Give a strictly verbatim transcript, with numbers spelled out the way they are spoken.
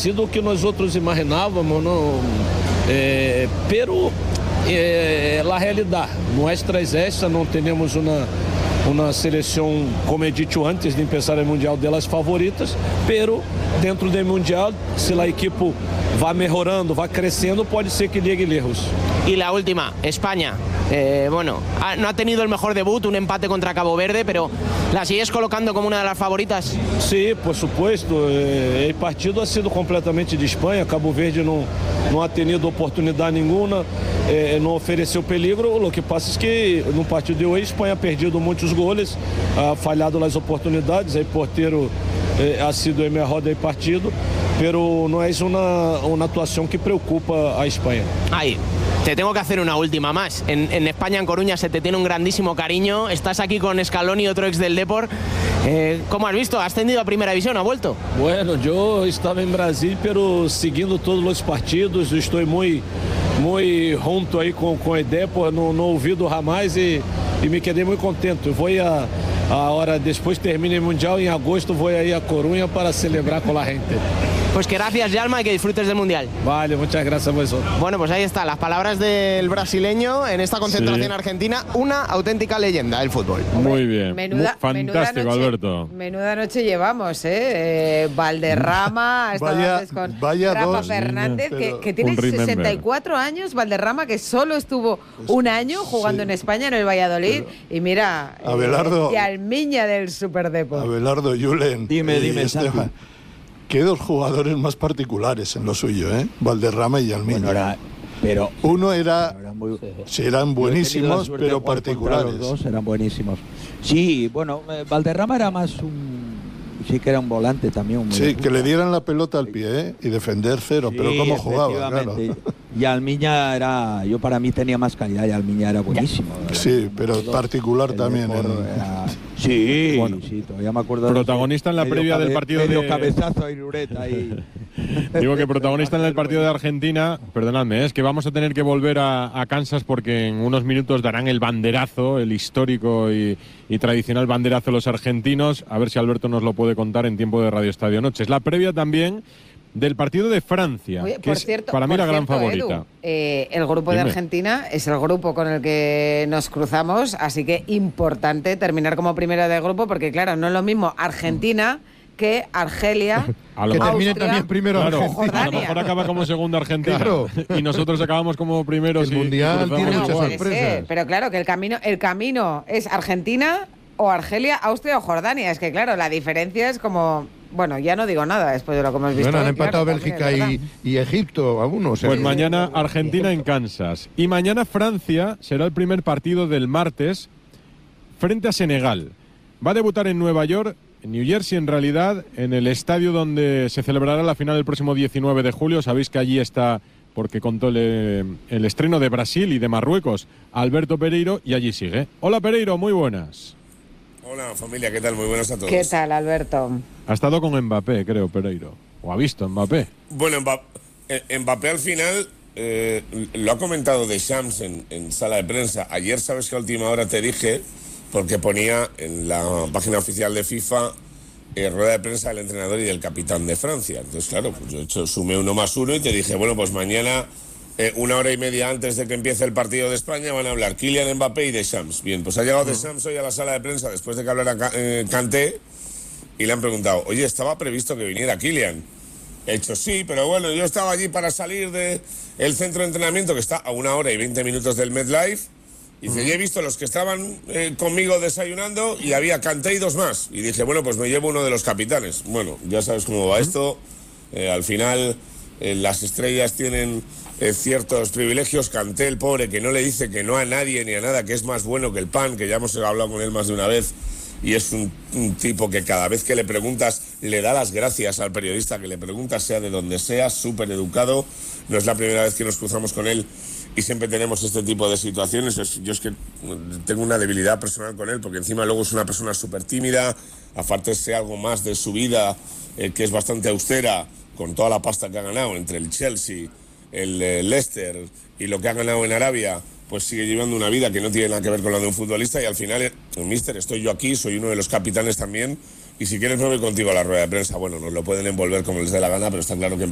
parecido ao que nós outros imaginávamos, não, é, pero é, a realidade nuestra es esta, não temos uma uma seleção, como he dicho antes de empezar o Mundial, de las favoritas, pero dentro do Mundial, se a equipe vai melhorando, vai crescendo, pode ser que llegue lejos. Y la última, España. Eh, bueno, ha, no ha tenido el mejor debut, un empate contra Cabo Verde, pero ¿la sigues colocando como una de las favoritas? Sí, por supuesto. Eh, el partido ha sido completamente de Espanha. Cabo Verde não, não ha tenido oportunidade nenhuma, eh, não ofereceu peligro. O que passa é que no partido de hoje, Espanha ha perdido muitos goles, ha falhado as oportunidades. O porteiro eh, ha sido o melhor do partido, pero não é uma, uma atuação que preocupa a Espanha. Ahí. Te tengo que hacer una última más. En, en España, en Coruña, se te tiene un grandísimo cariño. Estás aquí con Scaloni, otro ex del Depor. Eh, ¿Cómo has visto? ¿Ha ascendido a Primera División? ¿Ha vuelto? Bueno, yo estaba en Brasil, pero siguiendo todos los partidos. Estoy muy, muy junto ahí con, con el Depor. No, no olvido jamás y, y me quedé muy contento. Voy a, ahora, después termine el Mundial, en agosto voy a ir a Coruña para celebrar con la gente. Pues que gracias, Yalma, y que disfrutes del Mundial. Vale, muchas gracias a vosotros. Bueno, pues ahí está, las palabras del brasileño en esta concentración Sí. argentina, una auténtica leyenda del fútbol. Muy bien. Menuda, Muy fantástico, menuda noche, Alberto. Menuda noche llevamos, ¿eh? eh Valderrama, ha estado Vaya- antes con vaya Rafa dos, Fernández, pero- que, que tiene Un remember. sesenta y cuatro años, Valderrama, que solo estuvo un año jugando sí. en España, en el Valladolid. Y mira, eh, Abelardo- de Almiña del Superdepo. Abelardo, Julen. Dime, y dime, Esteban. Santi. Qué dos jugadores más particulares en lo suyo, ¿eh? Valderrama y Almiña. Bueno, era, pero Uno era, eran muy- sí, eran Yo he tenido la buenísimos, suerte de pero jugar contra particulares. Los dos eran buenísimos. Sí, bueno, eh, Valderrama era más un... Sí que era un volante también. Un Sí, media que le punta. dieran la pelota al pie, ¿eh? Y defender cero, Sí, pero cómo jugaba, claro. efectivamente. Y Almiña era... Yo para mí tenía más calidad y Almiña era buenísimo. Sí, pero Los dos. particular El también. Depor en- era- Sí, Bueno. sí, todavía me acuerdo. de Protagonista en la medio previa del cabe- partido medio de- cabezazo y lureta ahí. Digo que protagonista en el partido de Argentina, perdonadme, es que vamos a tener que volver a, a Kansas porque en unos minutos darán el banderazo, el histórico y, y tradicional banderazo de los argentinos. A ver si Alberto nos lo puede contar en tiempo de Radio Estadio Noche. Es la previa también del partido de Francia, Oye, que por es cierto, para mí por la gran cierto, favorita. Edu, eh, el grupo de Dime. Argentina es el grupo con el que nos cruzamos, así que importante terminar como primera de grupo, porque claro, no es lo mismo Argentina que Argelia, A lo Que mejor- termine Austria, también primero Claro, Argentina. a lo Jordania. mejor acaba como segunda Argentina Claro. y nosotros acabamos como primeros. El y- y Mundial cruzamos tiene No, muchas igual. puede sorpresas. ser, pero claro que el camino, el camino es Argentina o Argelia, Austria o Jordania. Es que claro, la diferencia es como, bueno, ya no digo nada después de lo que hemos visto. Bueno, han hoy, empatado claro, también Bélgica es y, verdad. y Egipto a uno. o sea Pues que- mañana Argentina en Kansas. Y mañana Francia será el primer partido del martes frente a Senegal. Va a debutar en Nueva York, en New Jersey en realidad, en el estadio donde se celebrará la final el próximo diecinueve de julio. Sabéis que allí está, porque contó el, el estreno de Brasil y de Marruecos, Alberto Pereiro, y allí sigue. Hola Pereiro, muy buenas. Hola familia, ¿qué tal? Muy buenas a todos. ¿Qué tal, Alberto? Ha estado con Mbappé, creo, Pereiro. O ha visto Mbappé. Bueno, Mba- eh, Mbappé al final eh, lo ha comentado Deschamps en, en sala de prensa. Ayer sabes que a última hora te dije, porque ponía en la página oficial de FIFA eh, rueda de prensa del entrenador y del capitán de Francia. Entonces, claro, pues yo he hecho, sumé uno más uno y te dije, bueno, pues mañana, eh, una hora y media antes de que empiece el partido de España, van a hablar Kylian Mbappé y Deschamps. Bien, pues ha llegado Deschamps hoy a la sala de prensa después de que hablara Ca- eh, Kanté y le han preguntado, oye, ¿estaba previsto que viniera Kylian? He hecho sí, pero bueno, yo estaba allí para salir del centro de entrenamiento que está a una hora y veinte minutos del MetLife. Y dice, y he visto los que estaban eh, conmigo desayunando y había Kanté y dos más. Y dije, bueno, pues me llevo uno de los capitanes. Bueno, ya sabes cómo va esto. Eh, al final, eh, las estrellas tienen eh, ciertos privilegios. Kanté, el pobre, que no le dice que no a nadie ni a nada, que es más bueno que el pan, que ya hemos hablado con él más de una vez. Y es un, un tipo que cada vez que le preguntas le da las gracias al periodista que le preguntas, sea de donde sea, súper educado. No es la primera vez que nos cruzamos con él y siempre tenemos este tipo de situaciones. Es- Yo es que tengo una debilidad personal con él porque encima luego es una persona súper tímida, aparte sé algo más de su vida eh, que es bastante austera con toda la pasta que ha ganado entre el Chelsea, el eh, Leicester y lo que ha ganado en Arabia. Pues sigue llevando una vida que no tiene nada que ver con la de un futbolista y al final, eh, mister, estoy yo aquí, soy uno de los capitanes también y si quieres me voy contigo a la rueda de prensa. Bueno, nos lo pueden envolver como les dé la gana, pero está claro que